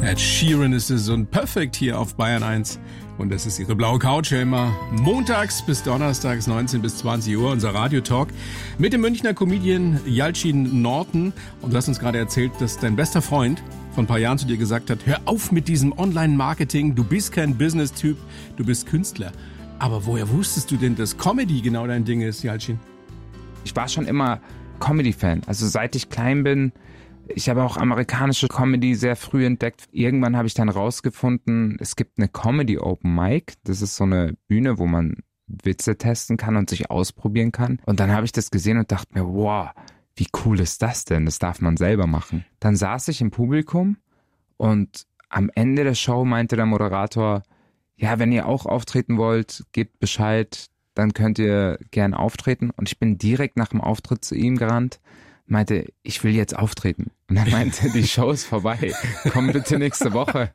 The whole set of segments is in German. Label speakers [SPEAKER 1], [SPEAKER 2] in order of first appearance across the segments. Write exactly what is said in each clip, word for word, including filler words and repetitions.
[SPEAKER 1] Ed Sheeran ist es und Perfect hier auf Bayern eins. Und das ist Ihre blaue Couch, ja immer montags bis donnerstags neunzehn bis zwanzig Uhr, unser Radiotalk mit dem Münchner Comedian Yalcin Norton. Und du hast uns gerade erzählt, dass dein bester Freund vor ein paar Jahren zu dir gesagt hat, hör auf mit diesem Online-Marketing, du bist kein Business-Typ, du bist Künstler. Aber woher wusstest du denn, dass Comedy genau dein Ding ist, Yalcin?
[SPEAKER 2] Ich war schon immer Comedy-Fan, also seit ich klein bin. Ich habe auch amerikanische Comedy sehr früh entdeckt. Irgendwann habe ich dann rausgefunden, es gibt eine Comedy Open Mic. Das ist so eine Bühne, wo man Witze testen kann und sich ausprobieren kann. Und dann habe ich das gesehen und dachte mir, wow, wie cool ist das denn? Das darf man selber machen. Dann saß ich im Publikum und am Ende der Show meinte der Moderator, ja, wenn ihr auch auftreten wollt, gebt Bescheid, dann könnt ihr gern auftreten. Und ich bin direkt nach dem Auftritt zu ihm gerannt, meinte, ich will jetzt auftreten. Und er meinte, die Show ist vorbei. Komm bitte nächste Woche.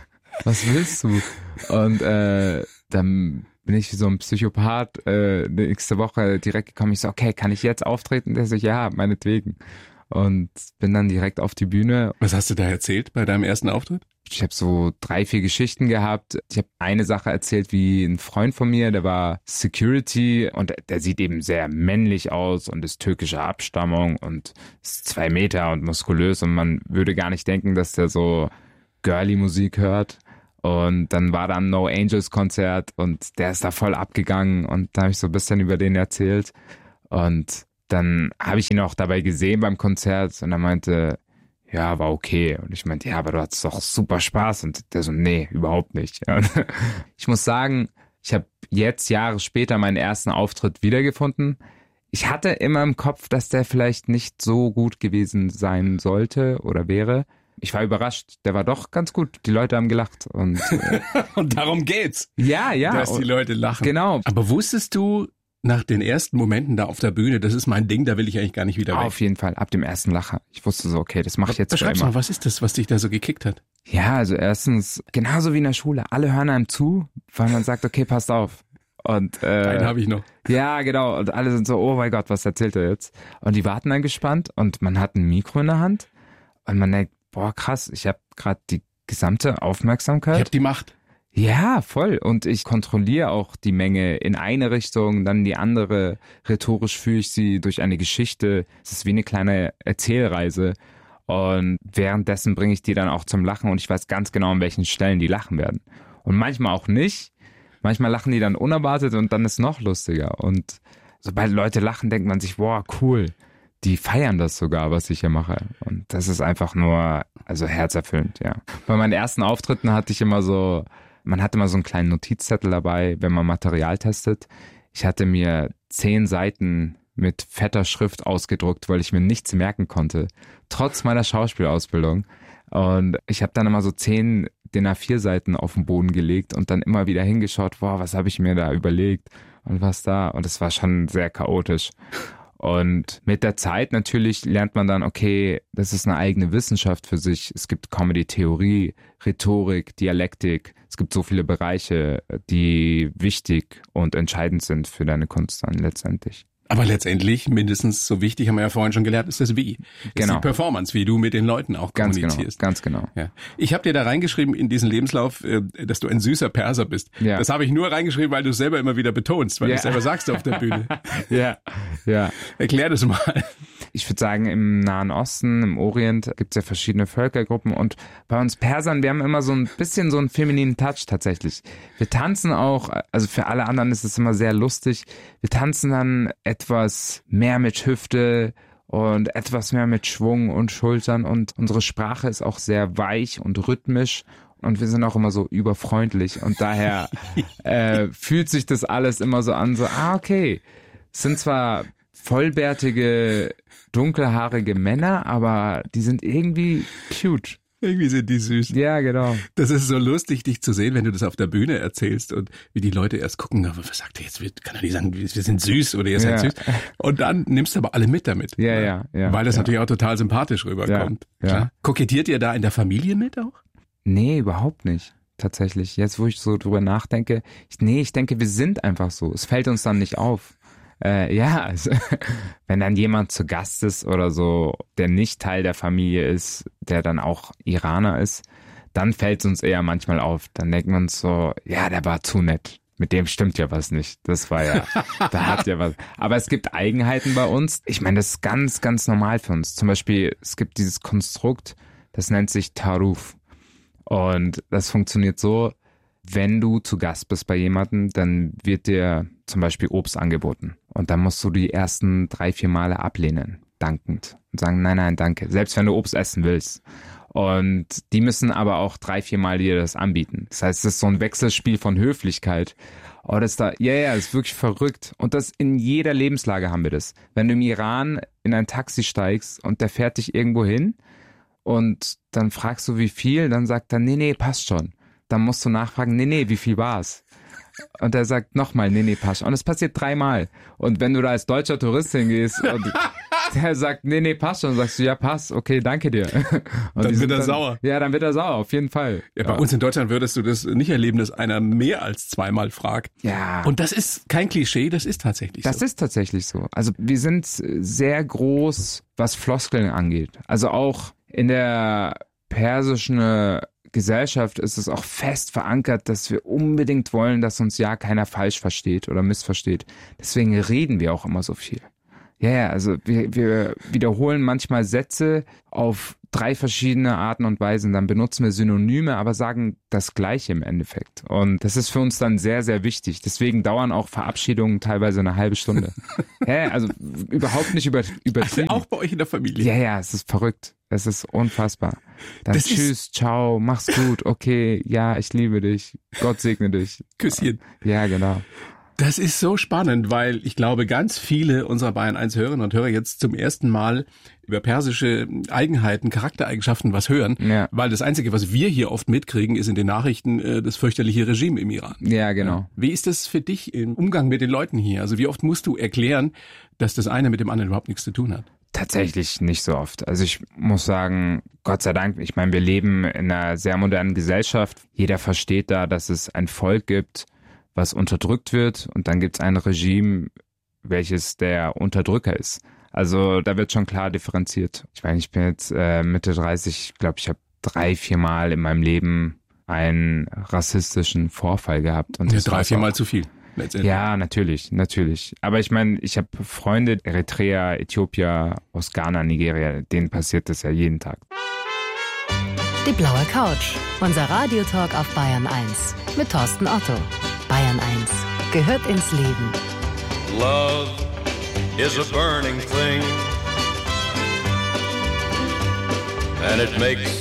[SPEAKER 2] Was willst du? Und äh, dann bin ich wie so ein Psychopath äh, nächste Woche direkt gekommen. Ich so, okay, kann ich jetzt auftreten? Der so, ja, meinetwegen. Und bin dann direkt auf die Bühne.
[SPEAKER 1] Was hast du da erzählt bei deinem ersten Auftritt?
[SPEAKER 2] Ich habe so drei, vier Geschichten gehabt. Ich habe eine Sache erzählt, wie ein Freund von mir, der war Security und der sieht eben sehr männlich aus und ist türkischer Abstammung und ist zwei Meter und muskulös und man würde gar nicht denken, dass der so girly Musik hört. Und dann war da ein No Angels Konzert und der ist da voll abgegangen und da habe ich so ein bisschen über den erzählt. Und dann habe ich ihn auch dabei gesehen beim Konzert und er meinte, ja, war okay. Und ich meinte, ja, aber du hattest doch super Spaß. Und der so, nee, überhaupt nicht. Und ich muss sagen, ich habe jetzt Jahre später meinen ersten Auftritt wiedergefunden. Ich hatte immer im Kopf, dass der vielleicht nicht so gut gewesen sein sollte oder wäre. Ich war überrascht. Der war doch ganz gut. Die Leute haben gelacht. Und, äh,
[SPEAKER 1] und darum geht's.
[SPEAKER 2] Ja, ja.
[SPEAKER 1] Dass die Leute lachen.
[SPEAKER 2] Genau.
[SPEAKER 1] Aber wusstest du, nach den ersten Momenten da auf der Bühne, das ist mein Ding, da will ich eigentlich gar nicht wieder weg.
[SPEAKER 2] Auf jeden Fall, ab dem ersten Lacher. Ich wusste so, okay, das mache ich jetzt für
[SPEAKER 1] Beschreib's
[SPEAKER 2] immer.
[SPEAKER 1] mal, was ist das, was dich da so gekickt hat?
[SPEAKER 2] Ja, also erstens, genauso wie in der Schule, alle hören einem zu, weil man sagt, okay, passt auf. Und äh,
[SPEAKER 1] einen habe ich noch.
[SPEAKER 2] Ja, genau. Und alle sind so, oh mein Gott, was erzählt er jetzt? Und die warten dann gespannt und man hat ein Mikro in der Hand und man denkt, boah, krass, ich habe gerade die gesamte Aufmerksamkeit.
[SPEAKER 1] Ich habe die Macht.
[SPEAKER 2] Ja, voll. Und ich kontrolliere auch die Menge in eine Richtung, dann die andere. Rhetorisch führe ich sie durch eine Geschichte. Es ist wie eine kleine Erzählreise. Und währenddessen bringe ich die dann auch zum Lachen und ich weiß ganz genau, an welchen Stellen die lachen werden. Und manchmal auch nicht. Manchmal lachen die dann unerwartet und dann ist es noch lustiger. Und sobald Leute lachen, denkt man sich, wow, cool. Die feiern das sogar, was ich hier mache. Und das ist einfach nur, also herzerfüllend, ja. Bei meinen ersten Auftritten hatte ich immer so, man hatte immer so einen kleinen Notizzettel dabei, wenn man Material testet. Ich hatte mir zehn Seiten mit fetter Schrift ausgedruckt, weil ich mir nichts merken konnte, trotz meiner Schauspielausbildung. Und ich habe dann immer so zehn D I N A vier Seiten auf den Boden gelegt und dann immer wieder hingeschaut, boah, was habe ich mir da überlegt und was da. Und es war schon sehr chaotisch. Und mit der Zeit natürlich lernt man dann, okay, das ist eine eigene Wissenschaft für sich. Es gibt Comedy-Theorie, Rhetorik, Dialektik. Es gibt so viele Bereiche, die wichtig und entscheidend sind für deine Kunst dann letztendlich.
[SPEAKER 1] Aber letztendlich, mindestens so wichtig, haben wir ja vorhin schon gelernt, ist das Wie. Ist
[SPEAKER 2] genau.
[SPEAKER 1] Die Performance, wie du mit den Leuten auch
[SPEAKER 2] ganz
[SPEAKER 1] kommunizierst.
[SPEAKER 2] Genau, ganz genau.
[SPEAKER 1] Ja. Ich habe dir da reingeschrieben in diesen Lebenslauf, dass du ein süßer Perser bist.
[SPEAKER 2] Ja.
[SPEAKER 1] Das habe ich nur reingeschrieben, weil du es selber immer wieder betonst, weil
[SPEAKER 2] ja.
[SPEAKER 1] du es selber sagst auf der Bühne.
[SPEAKER 2] ja, ja.
[SPEAKER 1] Erklär das mal.
[SPEAKER 2] Ich würde sagen, im Nahen Osten, im Orient gibt es ja verschiedene Völkergruppen und bei uns Persern, wir haben immer so ein bisschen so einen femininen Touch tatsächlich. Wir tanzen auch, also für alle anderen ist es immer sehr lustig, wir tanzen dann etwas mehr mit Hüfte und etwas mehr mit Schwung und Schultern und unsere Sprache ist auch sehr weich und rhythmisch. Und wir sind auch immer so überfreundlich und daher äh, fühlt sich das alles immer so an, so, ah, okay, es sind zwar vollbärtige, dunkelhaarige Männer, aber die sind irgendwie cute.
[SPEAKER 1] Irgendwie sind die süß.
[SPEAKER 2] Ja, genau.
[SPEAKER 1] Das ist so lustig, dich zu sehen, wenn du das auf der Bühne erzählst und wie die Leute erst gucken, was sagt er jetzt? Kann er nicht sagen, wir sind süß oder ihr seid
[SPEAKER 2] ja.
[SPEAKER 1] süß? Und dann nimmst du aber alle mit damit.
[SPEAKER 2] Ja, ja, ja.
[SPEAKER 1] Weil das
[SPEAKER 2] ja.
[SPEAKER 1] natürlich auch total sympathisch rüberkommt.
[SPEAKER 2] Ja, ja.
[SPEAKER 1] Kokettiert ihr da in der Familie mit auch?
[SPEAKER 2] Nee, überhaupt nicht. Tatsächlich. Jetzt, wo ich so drüber nachdenke, ich, nee, ich denke, wir sind einfach so. Es fällt uns dann nicht auf. Äh, ja, also, wenn dann jemand zu Gast ist oder so, der nicht Teil der Familie ist, der dann auch Iraner ist, dann fällt es uns eher manchmal auf. Dann denken wir uns so, ja, der war zu nett. Mit dem stimmt ja was nicht. Das war ja, da hat ja was. Aber es gibt Eigenheiten bei uns. Ich meine, das ist ganz, ganz normal für uns. Zum Beispiel, es gibt dieses Konstrukt, das nennt sich Taruf. Und das funktioniert so, wenn du zu Gast bist bei jemandem, dann wird dir zum Beispiel Obst angeboten. Und dann musst du die ersten drei, vier Male ablehnen, dankend. Und sagen, nein, nein, danke. Selbst wenn du Obst essen willst. Und die müssen aber auch drei, vier Mal dir das anbieten. Das heißt, es ist so ein Wechselspiel von Höflichkeit. Oh, das da, ja, ja, das ist wirklich verrückt. Und das in jeder Lebenslage haben wir das. Wenn du im Iran in ein Taxi steigst und der fährt dich irgendwo hin und dann fragst du, wie viel, dann sagt er, nee, nee, passt schon. Dann musst du nachfragen, nee, nee, wie viel war's? Und er sagt nochmal, nee, nee, passt. Und es passiert dreimal. Und wenn du da als deutscher Tourist hingehst und der sagt, nee, nee, passt schon, sagst du, ja, passt, okay, danke dir. Und
[SPEAKER 1] dann wird er
[SPEAKER 2] dann,
[SPEAKER 1] sauer.
[SPEAKER 2] Ja, dann wird er sauer, auf jeden Fall.
[SPEAKER 1] Ja, bei ja. uns in Deutschland würdest du das nicht erleben, dass einer mehr als zweimal fragt.
[SPEAKER 2] Ja.
[SPEAKER 1] Und das ist kein Klischee, das ist tatsächlich
[SPEAKER 2] das
[SPEAKER 1] so.
[SPEAKER 2] Das ist tatsächlich so. Also wir sind sehr groß, was Floskeln angeht. Also auch in der persischen Gesellschaft ist es auch fest verankert, dass wir unbedingt wollen, dass uns ja keiner falsch versteht oder missversteht. Deswegen reden wir auch immer so viel. Ja, ja, also wir, wir wiederholen manchmal Sätze auf drei verschiedene Arten und Weisen. Dann benutzen wir Synonyme, aber sagen das Gleiche im Endeffekt. Und das ist für uns dann sehr, sehr wichtig. Deswegen dauern auch Verabschiedungen teilweise eine halbe Stunde. Ja, also überhaupt nicht über, übertrieben.
[SPEAKER 1] Also auch bei euch in der Familie.
[SPEAKER 2] Ja, ja, es ist verrückt. Es ist unfassbar. Dann
[SPEAKER 1] Das
[SPEAKER 2] tschüss,
[SPEAKER 1] ist-
[SPEAKER 2] ciao, mach's gut, okay, ja, ich liebe dich, Gott segne dich.
[SPEAKER 1] Küsschen.
[SPEAKER 2] Ja, genau.
[SPEAKER 1] Das ist so spannend, weil ich glaube, ganz viele unserer Bayern eins Hörerinnen und Hörer jetzt zum ersten Mal über persische Eigenheiten, Charaktereigenschaften was hören,
[SPEAKER 2] Ja.
[SPEAKER 1] weil das Einzige, was wir hier oft mitkriegen, ist in den Nachrichten äh, das fürchterliche Regime im Iran.
[SPEAKER 2] Ja, genau.
[SPEAKER 1] Wie ist das für dich im Umgang mit den Leuten hier? Also wie oft musst du erklären, dass das eine mit dem anderen überhaupt nichts zu tun hat?
[SPEAKER 2] Tatsächlich nicht so oft. Also ich muss sagen, Gott sei Dank, ich meine, wir leben in einer sehr modernen Gesellschaft. Jeder versteht da, dass es ein Volk gibt, was unterdrückt wird, und dann gibt es ein Regime, welches der Unterdrücker ist. Also da wird schon klar differenziert. Ich meine, ich bin jetzt äh, Mitte dreißig, ich glaube, ich habe drei, vier Mal in meinem Leben einen rassistischen Vorfall gehabt. Und
[SPEAKER 1] Ja,
[SPEAKER 2] das
[SPEAKER 1] drei,
[SPEAKER 2] war's
[SPEAKER 1] vier
[SPEAKER 2] auch.
[SPEAKER 1] Mal zu viel. Letztendlich.
[SPEAKER 2] Ja, natürlich, natürlich. Aber ich meine, ich habe Freunde, Eritreer, Äthiopier, aus Ghana, Nigeria, denen passiert das ja jeden Tag.
[SPEAKER 3] Die blaue Couch, unser Radiotalk auf Bayern eins mit Thorsten Otto. Bayern eins gehört ins Leben.
[SPEAKER 4] Love is a burning thing, and it makes